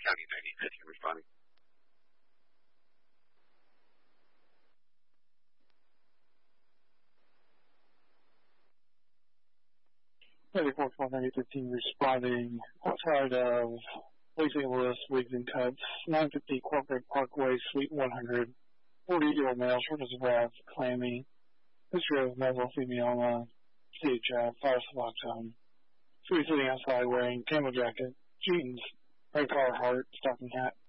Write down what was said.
County 95th here responding. 94-12-90-15 responding outside of Lake St. Louis, Leagues and Cuts, 950 Corporate Parkway, Suite 100, 40-year-old male, short as a breath, clammy, history of male, female, CHF, fire supply zone. So he's sitting outside wearing camo jacket, jeans, red collar heart, stocking hat,